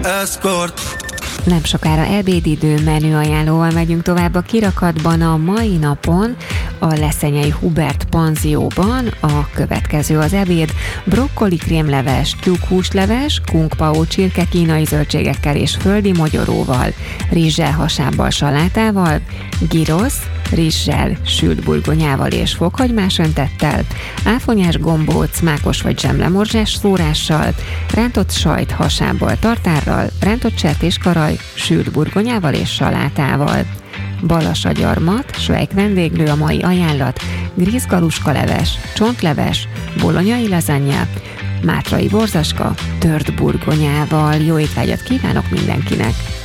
Escort. Nem sokára ebédidő menüajánlóval megyünk tovább a kirakatban a mai napon, a leszenyei Hubert panzióban. A következő az ebéd: brokkoli krémleves, tyúkhúsleves, kung pao csirke kínai zöldségekkel és földi mogyoróval, rizssel, hasábbal, salátával, gyrosz, rizssel, sült burgonyával és fokhagymás öntettel, áfonyás gombóc, mákos vagy zsemlemorzsás szórással, rántott sajt hasábbal, tartárral, rántott sertéskaraj, sült burgonyával és salátával. Balasagyarmat, svejk vendéglő a mai ajánlat: grízgaluskaleves, csontleves, bolonyai lazanya, mátrai borzaska, tört burgonyával. Jó étvágyat kívánok mindenkinek!